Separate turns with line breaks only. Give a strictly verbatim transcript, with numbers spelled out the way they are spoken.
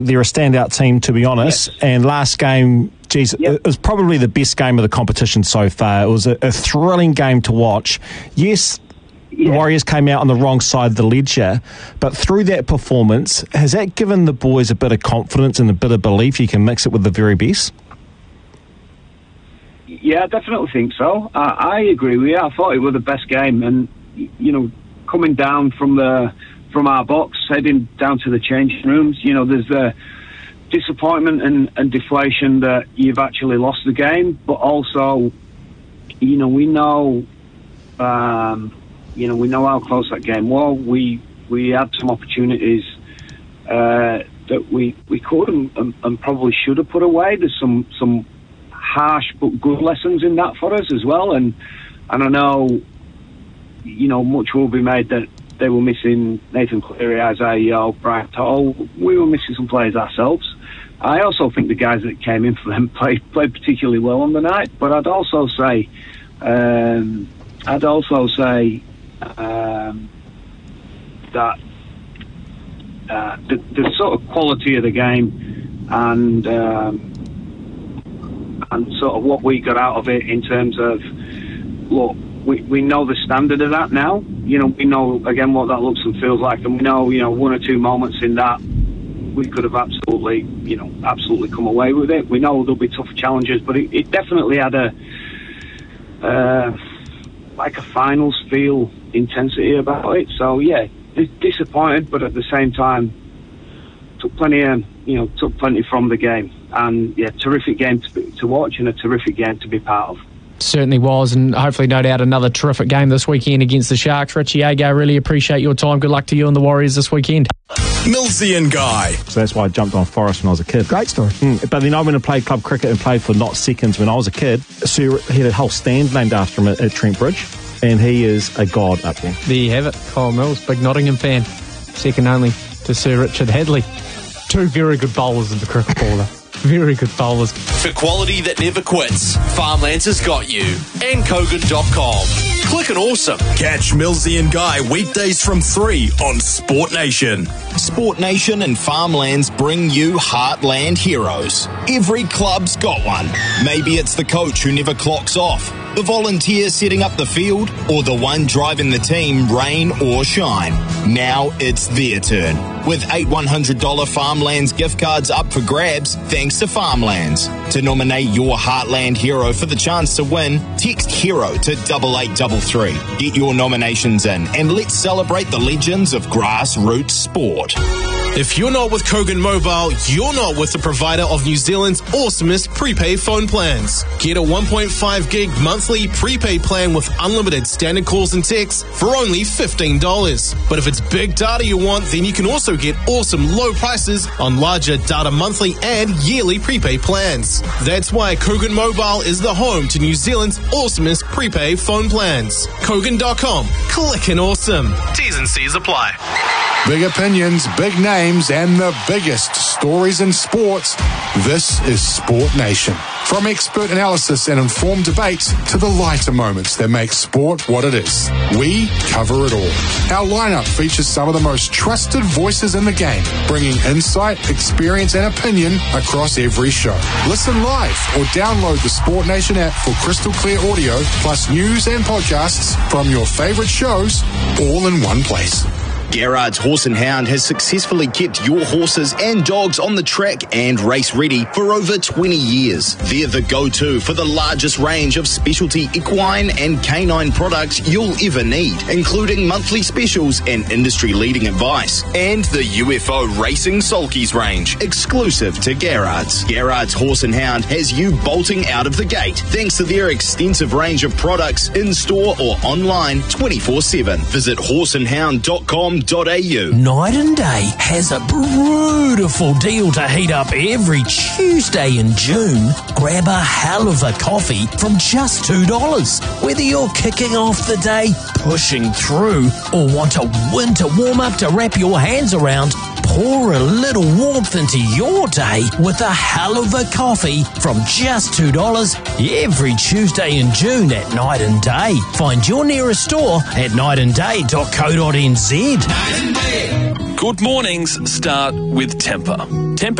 They're a standout team, to be honest. Yes. And last game, geez, yep. it was probably the best game of the competition so far. It was a, a thrilling game to watch. Yes, yeah. the Warriors came out on the wrong side of the ledger, but through that performance, has that given the boys a bit of confidence and a bit of belief you can mix it with the very best?
Yeah, I definitely think so. I, I agree with you. I thought it was the best game, and you know, coming down from the from our box, heading down to the changing rooms, you know, there's the disappointment and, and deflation that you've actually lost the game, but also, you know, we know, um, you know, we know how close that game was. We we had some opportunities uh, that we we could and, and, and probably should have put away. There's some some harsh but good lessons in that for us as well, and and I know, you know, much will be made that they were missing Nathan Cleary, Isaiah Yeo, Brian Toll. We were missing some players ourselves. I also think the guys that came in for them played played particularly well on the night. But I'd also say, um, I'd also say um, that uh, the, the sort of quality of the game and um, and sort of what we got out of it in terms of, look, we we know the standard of that now. You know, we know again what that looks and feels like, and we know, you know, one or two moments in that we could have absolutely, you know, absolutely come away with it. We know there'll be tough challenges, but it, it definitely had a uh, like a finals feel intensity about it. So yeah, disappointed, but at the same time took plenty of, you know, took plenty from the game, and yeah, terrific game to be, to watch and a terrific game to be part of.
Certainly was, and hopefully, no doubt, another terrific game this weekend against the Sharks. Richie Agar, really appreciate your time. Good luck to you and the Warriors this weekend.
Millsy and Guy.
So that's why I jumped on Forest when I was a kid.
Great story.
Mm. But then I went and played club cricket and played for not seconds when I was a kid. So he had a whole stand named after him at, at Trent Bridge, and he is a god up there.
There you have it. Kyle Mills, big Nottingham fan. Second only to Sir Richard Hadley. Two very good bowlers in the cricket baller. Very good bowlers.
For quality that never quits, Farmlands has got you. And Kogan dot com. Click and awesome. Catch Millsy and Guy weekdays from three on Sport Nation.
Sport Nation and Farmlands bring you Heartland heroes. Every club's got one. Maybe it's the coach who never clocks off, the volunteer setting up the field, or the one driving the team rain or shine. Now it's their turn. With eight one hundred dollars Farmlands gift cards up for grabs, thanks to Farmlands. To nominate your Heartland hero for the chance to win, text HERO to double eight double three. Get your nominations in and let's celebrate the legends of grassroots sport.
If you're not with Kogan Mobile, you're not with the provider of New Zealand's awesomest prepaid phone plans. Get a one point five gig monthly prepaid plan with unlimited standard calls and texts for only fifteen dollars. But if it's big data you want, then you can also get awesome low prices on larger data monthly and yearly prepaid plans. That's why Kogan Mobile is the home to New Zealand's awesomest prepaid phone plans. Kogan dot com. Click and awesome. T's and C's apply.
Big opinions, big names, and the biggest stories in sports. This is Sport Nation. From expert analysis and informed debates to the lighter moments that make sport what it is, we cover it all. Our lineup features some of the most trusted voices in the game, bringing insight, experience, and opinion across every show. Listen live or download the Sport Nation app for crystal clear audio, plus news and podcasts from your favorite shows, all in one place.
Garrard's Horse and Hound has successfully kept your horses and dogs on the track and race ready for over twenty years. They're the go-to for the largest range of specialty equine and canine products you'll ever need, including monthly specials and industry-leading advice. And the U F O Racing Sulkies range, exclusive to Garrard's. Garrard's Horse and Hound has you bolting out of the gate thanks to their extensive range of products in-store or online twenty-four seven. Visit horse and hound dot com.
Night and Day has a beautiful deal to heat up every Tuesday in June. Grab a hell of a coffee from just two dollars. Whether you're kicking off the day, pushing through, or want a winter warm-up to wrap your hands around, pour a little warmth into your day with a hell of a coffee from just two dollars every Tuesday in June at Night and Day. Find your nearest store at night and day dot co dot n z.
Good mornings start with temper. Temper